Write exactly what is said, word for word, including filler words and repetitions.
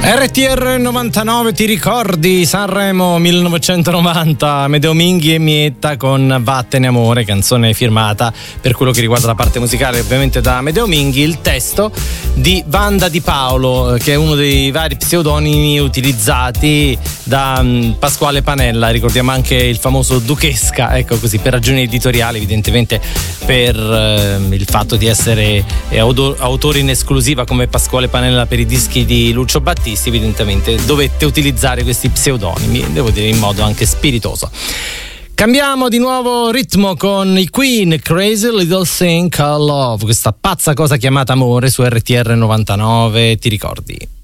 R T R novantanove, ti ricordi Sanremo millenovecentonovanta, Medeo Minghi e Mietta con Vattene amore, canzone firmata per quello che riguarda la parte musicale ovviamente da Medeo Minghi, il testo di Wanda Di Paolo, che è uno dei vari pseudonimi utilizzati da um, Pasquale Panella. Ricordiamo anche il famoso Duchesca, ecco così, per ragioni editoriali, evidentemente per uh, il fatto di essere eh, autore in esclusiva come Pasquale Panella per i dischi di Lucio Battisti. Evidentemente dovette utilizzare questi pseudonimi, devo dire in modo anche spiritoso. Cambiamo di nuovo ritmo con i Queen, Crazy Little Thing Called Love, questa pazza cosa chiamata amore su R T R novantanove, ti ricordi?